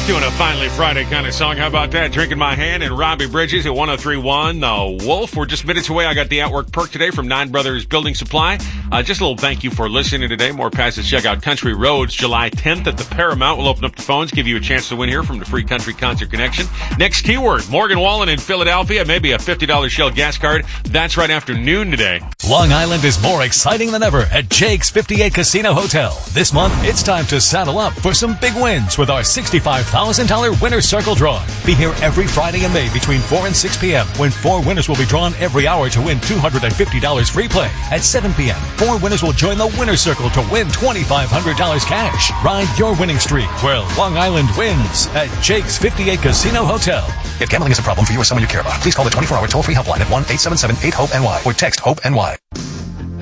Doing a Finally Friday kind of song. How about that? Drinking My Hand and Robbie Bridges at 103.1 The Wolf. We're just minutes away. I got the Outwork Perk today from Nine Brothers Building Supply. Just a little thank you for listening today. More passes. Check out Country Roads July 10th at the Paramount. We'll open up the phones, give you a chance to win here from the Free Country Concert Connection. Next keyword, Morgan Wallen in Philadelphia. Maybe a $50 Shell gas card. That's right after noon today. Long Island is more exciting than ever at Jake's 58 Casino Hotel. This month, it's time to saddle up for some big wins with our $65,000 Winner's Circle Draw. Be here every Friday in May between 4 and 6 p.m. when 4 winners will be drawn every hour to win $250 free play. At 7 p.m., 4 winners will join the Winner's Circle to win $2,500 cash. Ride your winning streak where Long Island wins at Jake's 58 Casino Hotel. If gambling is a problem for you or someone you care about, please call the 24-hour toll-free helpline at 1-877-8-HOPE-NY or text HOPE-NY.